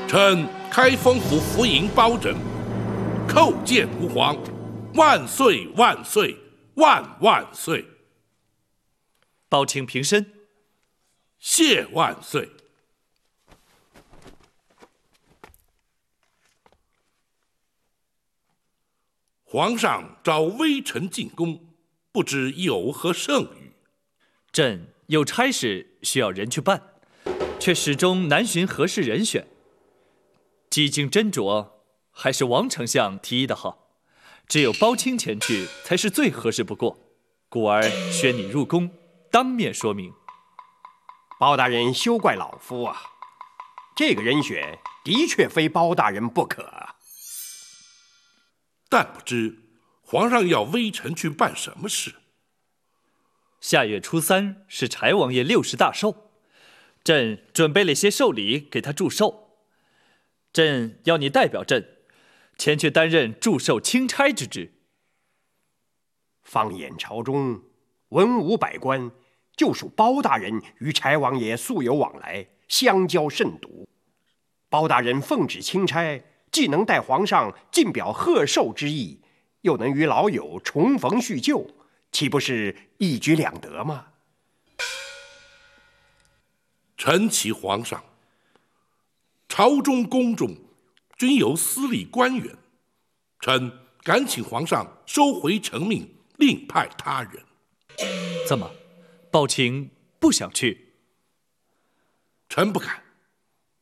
臣开封府福营包拯，叩见吾皇，万岁万岁万万岁！ 包卿平身。 谢万岁。皇上召微臣进宫，不知有何圣谕？ 朕有差事需要人去办，却始终难寻合适人选。几经斟酌，还是王丞相提议的好，只有包卿前去才是最合适不过，故而宣你入宫，当面说明。 包大人休怪老夫啊，这个人选的确非包大人不可。 但不知皇上要微臣去办什么事？ 下月初3是柴王爷60大寿，朕准备了些寿礼给他祝寿。朕要你代表朕前去担任祝寿钦差之职。 放眼朝中，文武百官，就属包大人与柴王爷素有往来，相交甚笃。包大人奉旨钦差，既能代皇上尽表贺寿之意，又能与老友重逢叙旧，岂不是一举两得吗？ 臣启皇上，朝中宫中均由司隶官员，臣敢请皇上收回成命，另派他人。 怎么，包卿不想去？ 臣不敢。